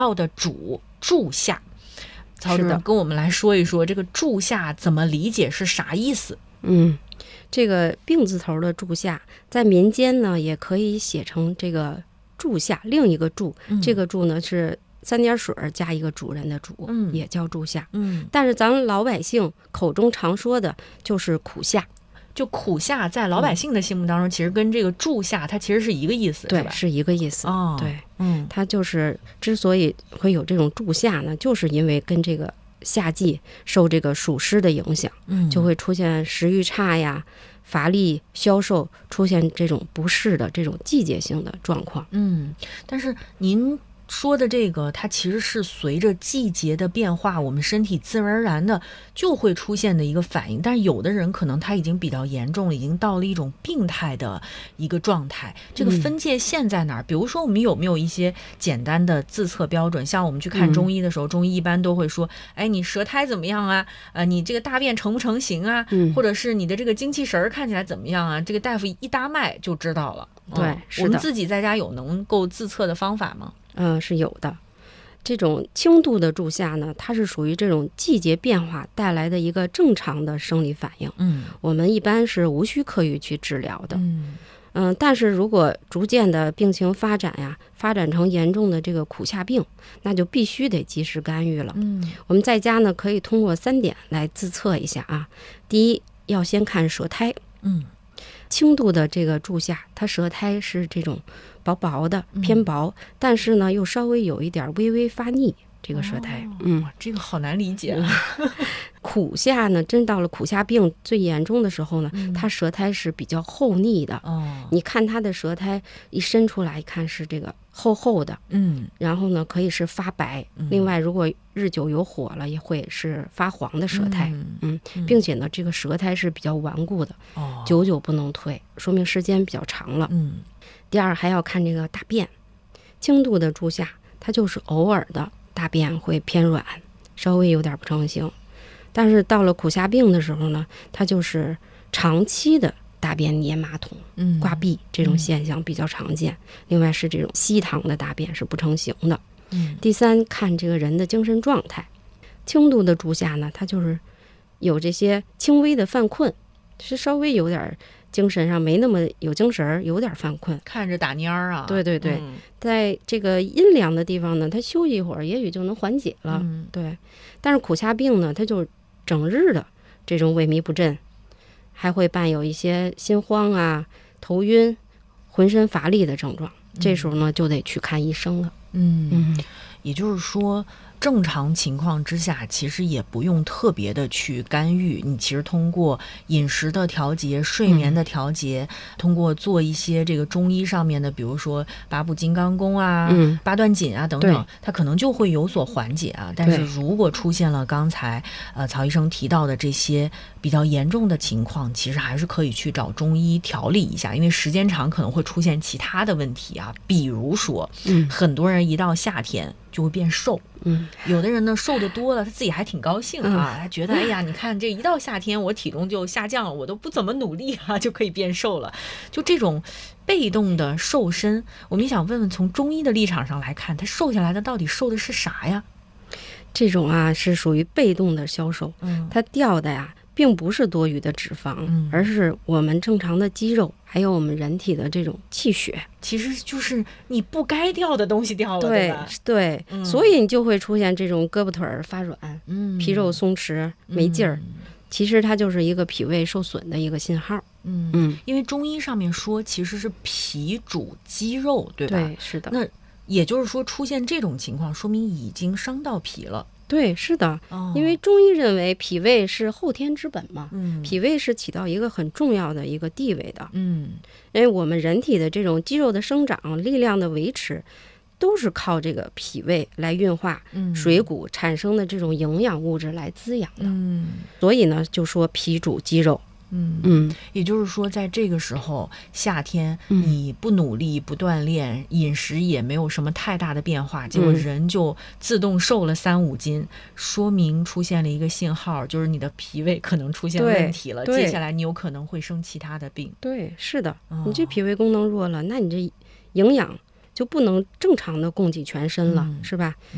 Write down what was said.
到的柱下。曹主任跟我们来说一说这个柱下怎么理解，是啥意思？ 这个病字头的柱下，在民间呢也可以写成这个柱下，另一个柱，这个柱呢是3点水加一个主人的主，也叫柱下。但是咱们老百姓口中常说的就是苦下。 就苦下在老百姓的心目当中，其实跟这个柱下它其实是一个意思， 对， 是吧？ 是一个意思。对，它就是之所以会有这种柱下呢，就是因为跟这个夏季受这个暑湿的影响，就会出现食欲差呀、乏力、消瘦，出现这种不适的这种季节性的状况。 但是您说的这个，它其实是随着季节的变化，我们身体自然而然的就会出现的一个反应。但是有的人可能他已经比较严重了，已经到了一种病态的一个状态。这个分界线在哪儿？比如说我们有没有一些简单的自测标准？像我们去看中医的时候，中医一般都会说，哎，你舌苔怎么样啊？你这个大便成不成形啊？或者是你的这个精气神看起来怎么样啊？这个大夫一搭脉就知道了。 对，是的。 我们自己在家有能够自测的方法吗？ 是有的。这种轻度的柱下呢，它是属于这种季节变化带来的一个正常的生理反应。我们一般是无需刻意去治疗的。但是如果逐渐的病情发展成严重的这个苦下病，那就必须得及时干预了。我们在家呢可以通过3点来自测一下啊。第一，要先看舌苔。轻度的这个柱下，它舌苔是这种薄薄的偏薄，但是呢又稍微有一点微微发腻，这个舌苔。 这个好难理解。 苦下呢，真到了苦下病最严重的时候呢，它舌苔是比较厚腻的。你看它的舌苔一伸出来，一看是这个厚厚的。然后呢可以是发白，另外如果日久有火了，也会是发黄的舌苔。并且呢这个舌苔是比较顽固的，久久不能退，说明时间比较长了。第二，还要看这个大便。轻度的柱下，它就是偶尔的大便会偏软，稍微有点不成形。但是到了苦下病的时候呢，它就是长期的大便粘马桶、挂壁这种现象比较常见。另外是这种稀溏的大便是不成形的。第三，看这个人的精神状态。轻度的柱下呢，它就是有这些轻微的犯困，是稍微有点精神上没那么有精神，有点犯困， 看着打蔫儿啊。 对，在这个阴凉的地方呢，他休息一会儿也许就能缓解了。对，但是苦下病呢，它就整日的这种萎靡不振，还会伴有一些心慌啊、头晕、浑身乏力的症状。这时候呢就得去看医生了。 也就是说，正常情况之下，其实也不用特别的去干预。你其实通过饮食的调节、睡眠的调节，通过做一些这个中医上面的，比如说八部金刚功啊、八段锦啊等等，它可能就会有所缓解啊。但是如果出现了刚才曹医生提到的这些比较严重的情况，其实还是可以去找中医调理一下，因为时间长可能会出现其他的问题啊，比如说，很多人一到夏天就会变瘦。有的人呢瘦的多了，他自己还挺高兴啊，他觉得哎呀，你看这一到夏天我体重就下降了，我都不怎么努力啊，就可以变瘦了。就这种被动的瘦身，我们想问问，从中医的立场上来看，他瘦下来的到底瘦的是啥呀？ 这种啊是属于被动的消瘦，它掉的呀并不是多余的脂肪，而是我们正常的肌肉，还有我们人体的这种气血， 其实就是你不该掉的东西掉了，对吧？ 对，所以你就会出现这种胳膊腿儿发软，皮肉松弛没劲儿。其实它就是一个脾胃受损的一个信号。 因为中医上面说其实是脾主肌肉，对吧？ 对，是的。 那也就是说出现这种情况，说明已经伤到脾了。 对，是的。因为中医认为脾胃是后天之本嘛，脾胃是起到一个很重要的一个地位的。因为我们人体的这种肌肉的生长、力量的维持，都是靠这个脾胃来运化水谷产生的这种营养物质来滋养的。所以呢，就说脾主肌肉。 也就是说在这个时候夏天你不努力不锻炼，饮食也没有什么太大的变化，结果人就自动瘦了3-5斤，说明出现了一个信号，就是你的脾胃可能出现问题了，接下来你有可能会生其他的病。对，是的。你这脾胃功能弱了，那你这营养就不能正常的供给全身了，是吧？